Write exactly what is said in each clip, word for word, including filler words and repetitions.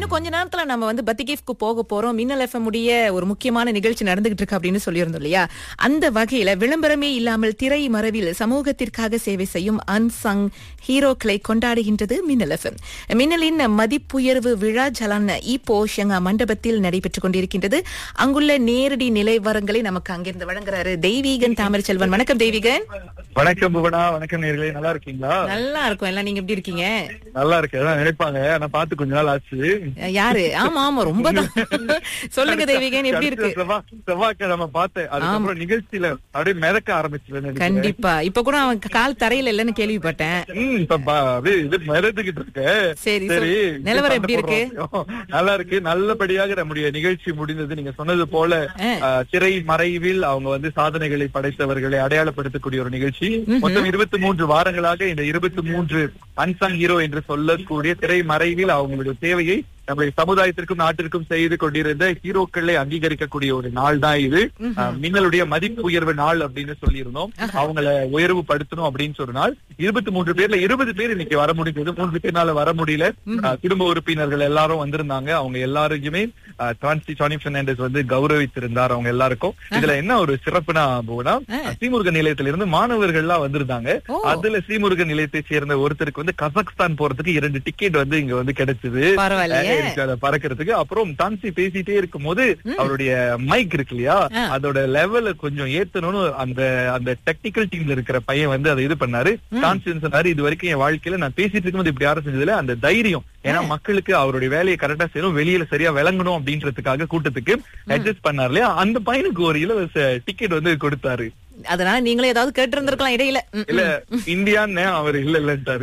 இன்னும் கொஞ்ச நேரத்துல நம்ம வந்து பத்திகேஃப்க்கு போக போறோம். மின்னல் எஃப்எம் உடைய ஒரு முக்கியமான நிகழ்ச்சி நடந்துகிட்டு இருக்கு அப்படின்னு சொல்லியிருந்தோம் இல்லையா? அந்த வகையில விளம்பரமே இல்லாமல் திரை மறைவில் சமூகத்திற்காக சேவை செய்யும் அன்சங் ஹீரோக்களை கொண்டாடுகின்றது மின்னல் எஃப்எம். மின்னலின் மதிப்புயர்வு விழா ஜலான் இப்போ ஷங்கா மண்டபத்தில் நடைபெற்றுக் கொண்டிருக்கின்றது. அங்குள்ள நேரடி நிலைவரங்களை நமக்கு அங்கிருந்து வழங்குறாரு தெய்வீகன் தாமரை செல்வன். வணக்கம் தெய்வீகன். வணக்கம் புவனா. வணக்கம் நேர்களே, நல்லா இருக்கீங்களா? நல்லா இருக்கும். எல்லாம் நீங்க எப்படி இருக்கீங்க? நல்லா இருக்கு. அதான் நினைப்பாங்க, நான் பார்த்து கொஞ்ச நாள் ஆச்சு. யாரு? ஆமா ஆமா ரொம்ப தான். சொல்லுங்க தெய்வீகன், எப்படி இருக்கு? செவ்வாய்க்கிழமை பார்த்தேன். அதுக்கப்புறம் நிகழ்ச்சியில அப்படியே மிதக்க ஆரம்பிச்சு. கண்டிப்பா இப்ப கூட அவன் கால் தரையில இல்லன்னு கேள்விப்பட்டேன். மிதந்துகிட்டு இருக்க. சரி சரி, நிலவரம் எப்படி இருக்கு? நல்லா இருக்கு. நல்லபடியாக நம்முடைய நிகழ்ச்சி முடிந்தது. நீங்க சொன்னது போல திரை மறைவில் அவங்க வந்து சாதனைகளை படைத்தவர்களை அடையாளப்படுத்தக்கூடிய ஒரு நிகழ்ச்சி. மொத்தம் இருபத்தி மூன்று வாரங்களாக இந்த இருபத்தி மூன்று அன்சங் ஹீரோ என்று சொல்லக்கூடிய திரை மறைவில் அவங்களுடைய தேவையை நம்முடைய சமுதாயத்திற்கும் நாட்டிற்கும் செய்து கொண்டிருந்த ஹீரோக்களை அங்கீகரிக்கக்கூடிய ஒரு நாள் தான் இது. மின்னலுடைய மதிப்பு உயர்வு நாள் அப்படின்னு சொல்லியிருந்தோம். அவங்களை உயர்வு படுத்தணும் அப்படின்னு சொன்ன நாள். இருபத்தி மூன்று பேர்ல இருபது பேர் இன்னைக்கு வர முடிஞ்சது. மூன்று பேர்னால வர முடியல. குடும்ப உறுப்பினர்கள் எல்லாரும் வந்திருந்தாங்க. அவங்க எல்லாருக்குமே டிரான்சி சானி பெர்னாண்டஸ் வந்து கௌரவித்திருந்தார் அவங்க எல்லாருக்கும். இதுல என்ன ஒரு சிறப்புனா போனா, ஸ்ரீமுருகன் நிலையத்திலிருந்து மாணவர்கள் எல்லாம் வந்திருந்தாங்க. அதுல ஸ்ரீமுருகன் நிலையத்தை சேர்ந்த ஒருத்தருக்கு வந்து கசக்ஸ்தான் போறதுக்கு இரண்டு டிக்கெட் வந்து இங்க வந்து கிடைச்சது பறக்கிறதுக்கு. அப்புறம் தான்சி பேசிட்டே இருக்கும் போது அவருடைய மைக் இருக்கு இல்லையா, அதோட லெவல கொஞ்சம் ஏத்தணும்னு அந்த அந்த டெக்னிக்கல் டீம்ல இருக்கிற பையன் வந்து அதை இது பண்ணாரு. தான்சி சொன்னாரு, இது வரைக்கும் என் வாழ்க்கையில நான் பேசிட்டு இருக்கும்போது இப்படி யாரும் செஞ்சதுல அந்த தைரியம். ஏன்னா மக்களுக்கு அவருடைய வேலையை கரெக்டா செய்யணும், வெளியில சரியா விளங்கணும் அப்படின்றதுக்காக கூட்டத்துக்கு அட்ஜஸ்ட் பண்ணாரு இல்லையா. அந்த பையனுக்கு ஒரு இலவச டிக்கெட் வந்து கொடுத்தாரு. அதனால நீங்களே ஏதாவது கேட்டு இருந்திருக்கலாம் இடையில. இல்ல இந்தியான்னு அவர் இல்ல இல்லன்ட்டாரு.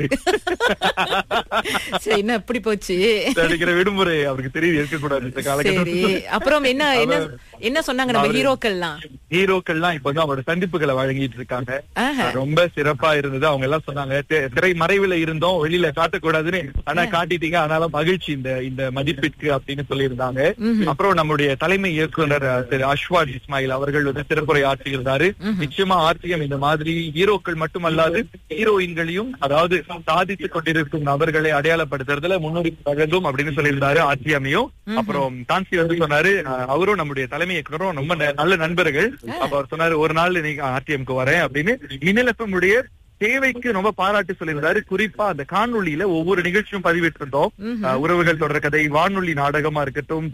என்ன எப்படி போச்சு? கிடைக்கிற விடுமுறை அவருக்கு தெரியுது இருக்கக்கூடாது இந்த காலகட்டத்தில். அப்புறம் என்ன என்ன என்ன சொன்னாங்க நம்ம ஹீரோக்கள்லாம்? ஹீரோக்கள்லாம் இப்ப வந்து அவரோட சந்திப்புகளை வழங்கிட்டு இருக்காங்க. ரொம்ப சிறப்பா இருந்தது. அவங்க எல்லாம் சொன்னாங்க, திரை மறைவுல இருந்தோம், வெளியில காட்டக்கூடாதுன்னு, ஆனா காட்டிட்டீங்க, ஆனாலும் மகிழ்ச்சி இந்த இந்த மதிப்பிற்கு அப்படின்னு சொல்லியிருந்தாங்க. அப்புறம் நம்முடைய தலைமை இயக்குனர் திரு அஷ்வாத் இஸ்மாயில் அவர்கள் வந்து சிறப்புரை ஆற்றியிருந்தாரு. நிச்சயமா ஆர்டிஎம் இந்த மாதிரி ஹீரோக்கள் மட்டுமல்லாது ஹீரோயின்களையும், அதாவது சாதித்துக் கொண்டிருக்கும் நபர்களை அடையாளப்படுத்துறதுல முன்னுரிமை வழங்கும் அப்படின்னு சொல்லியிருந்தாரு ஆர்டிஎம்மையும். அப்புறம் தான்சி வந்து சொன்னாரு, அவரும் நம்முடைய தலைமை இயக்குனரும் ரொம்ப நல்ல நண்பர்கள். அப்ப அவர் சொன்னாரு, ஒரு நாள் நீங்க ஆர்டிஎம்க்கு வரேன் அப்படின்னு. மின்னல் எஃப்எம் தேவைக்கு ரொம்ப பாராட்டு சொல்லியிருந்தாரு. குறிப்பா அந்த காணொலியில ஒவ்வொரு நிகழ்ச்சியும் பதிவிட்டிருந்தோம். உறவுகள் தொடர் கதை, வானொலி நாடகமா இருக்கட்டும்.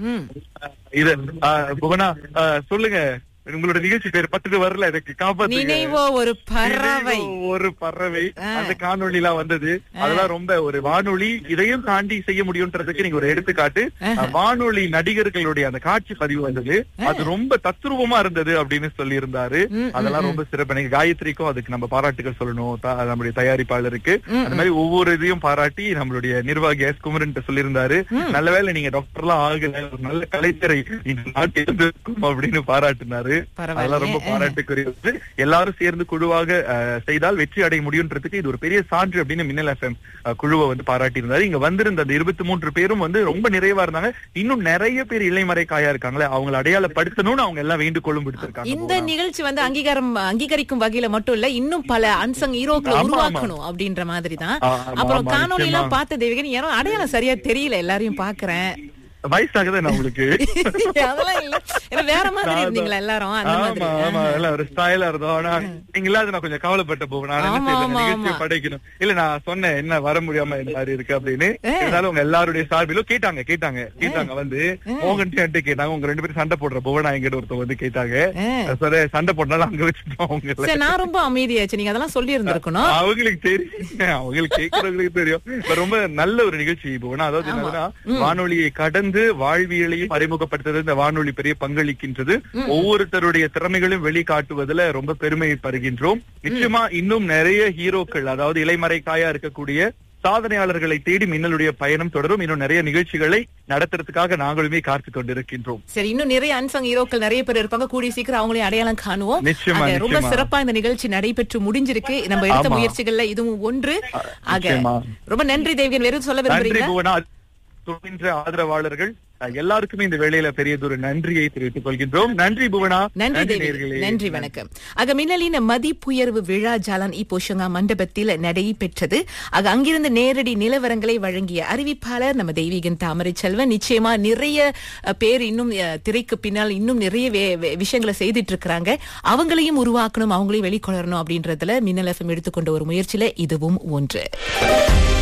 இது புவனா சொல்லுங்க, உங்களோட நிகழ்ச்சி பேர் பத்துக்கு வரல, எனக்கு காப்பாத்து. ஒரு பறவை ஒரு பறவை அந்த காணொலி எல்லாம் வந்தது. அதெல்லாம் ரொம்ப ஒரு வானொலி இதையும் தாண்டி செய்ய முடியும்ன்றதுக்கு நீங்க ஒரு எடுத்துக்காட்டு. வானொலி நடிகர்களுடைய அந்த காட்சி பதிவு வந்தது, அது ரொம்ப தத்ரூபமா இருந்தது அப்படின்னு சொல்லி இருந்தாரு. அதெல்லாம் ரொம்ப சிறப்பு. நீங்க காயத்ரிக்கும் அதுக்கு நம்ம பாராட்டுகள் சொல்லணும், நம்முடைய தயாரிப்பாளருக்கு. அந்த மாதிரி ஒவ்வொரு இதையும் பாராட்டி நம்மளுடைய நிர்வாகி எஸ் குமரன் சொல்லியிருந்தாரு, நல்லவேளை நீங்க டாக்டர் எல்லாம் ஆகல, ஒரு நல்ல கலைஞரை இந்த நாட்டில் இருக்கும் அப்படின்னு பாராட்டினாரு. அதெல்லாம் ரொம்ப பாராட்டுக்குரியது. எல்லாரும் சேர்ந்து குழுவாக செய்தால் வெற்றி அடைய முடியும்ன்றதுக்கு இது ஒரு பெரிய சான்று அப்படின்னு மின்னல் எஃப்எம் குழுவை வந்து பாராட்டி இருந்தாரு. இங்க வந்திருந்த அந்த இருபத்தி மூன்று பேரும் வந்து ரொம்ப நிறைவா இருந்தாங்க. இன்னும் நிறைய பேர் இளைமறை காயா இருக்காங்களே, அவங்களை அடையாளப்படுத்தணும்னு அவங்க எல்லாம் வேண்டுகோளும் விடுத்திருக்காங்க. இந்த நிகழ்ச்சி வந்து அங்கீகாரம் அங்கீகரிக்கும் வகையில மட்டும் இல்ல, இன்னும் பல அன்சங் ஹீரோக்களை உருவாக்கணும் அப்படின்ற மாதிரி தான். அப்புறம் காணொலி எல்லாம் பார்த்த தேவிகன், யாரும் அடையாளம் சரியா தெரியல, எல்லாரையும் பாக்குறேன். வயசாகதான் உங்களுக்கு அதெல்லாம் இல்ல, வேற மாதிரி இருந்தீங்களா எல்லாரும்? அந்த மாதிரி ஆமா எல்லாம் ஒரு ஸ்டைலா இருந்தோம். ஆனா நீங்க இல்லாத நான் கொஞ்சம் கவலைப்பட்ட போவேன். நிகழ்ச்சியை படைக்கணும் இல்ல, நான் சொன்னேன் என்ன வர முடியாம இந்த மாதிரி இருக்கு அப்படின்னு. இருந்தாலும் உங்க எல்லாருடைய சார்பிலும் கேட்டாங்க கேட்டாங்க கேட்டாங்க வந்து மோகன் கேட்டாங்க, உங்க ரெண்டு பேரும் சண்டை போடுற போவனா எங்கிட்ட ஒருத்தவங்க வந்து கேட்டாங்க. சண்டை போட்டாலும் அங்க வச்சுட்டோம் அவங்க. நான் ரொம்ப அமைதியாச்சு, நீங்க அதெல்லாம் சொல்லி இருந்திருக்கணும். அவங்களுக்கு தெரியும், அவங்களுக்கு கேட்கறவங்களுக்கு தெரியும். ரொம்ப நல்ல ஒரு நிகழ்ச்சி போவனா. அதாவது என்னன்னா, வானொலியை கடந்து வாழ்வியலையும் அறிமுகப்படுத்துறது இந்த வானொலி பெரிய பங்களிக்கின்றது. ஒவ்வொருத்தருடைய திறமைகளும் வெளிக்காட்டுவதில் ரொம்ப பெருமை பருகின்றோம். நிச்சயமா இன்னும் நிறைய ஹீரோக்கள், அதாவது இலைமறை காயா இருக்கக்கூடிய சாதனையாளர்களை தேடி மின்னலுடைய பயணம் தொடரும். இன்னும் நிறைய நிகழ்ச்சிகளை நடத்துறதுக்காக நாங்களுமே காத்து கொண்டிருக்கின்றோம். சரி, இன்னும் நிறைய அன்சங் ஹீரோக்கள் நிறைய பேர் இருப்பாங்க. கூடிய சீக்கிரம் அவங்களையும் அடையாளம் காணுவோம். நிச்சயமா ரொம்ப சிறப்பா இந்த நிகழ்ச்சி நடைபெற்று முடிஞ்சிருக்கு. நம்ம எடுத்த முயற்சிகள்ல இதுவும் ஒன்று. ஆக ரொம்ப நன்றி தேவியன். வேறு சொல்ல விரும்புறீங்களா? ஆதரவாளர்கள் எல்லாருக்குமே இந்த வேளையில பெரியதொரு நன்றியை தெரிவித்துக் கொள்கின்றோம். நன்றி புவனா. நன்றி தேவி. நன்றி, வணக்கம். ஆக மின்னலின் மதிப்புயர்வு விழா ஜாலான் இ போஷங்கா மண்டபத்தில் நடைபெற்றது. ஆக அங்கிருந்து நேரடி நிலவரங்களை வழங்கிய அறிவிப்பாளர் நம்ம தெய்வீகன் தாமரை செல்வன். நிச்சயமா நிறைய பேர் இன்னும் திரைக்கு பின்னால் இன்னும் நிறைய விஷயங்களை செய்துட்டு இருக்கிறாங்க. அவங்களையும் உருவாக்கணும், அவங்களையும் வெளிக்கொணரணும் அப்படின்றதுல மின்னல் எஃப்எம் எடுத்துக்கொண்ட ஒரு முயற்சியில இதுவும் ஒன்று.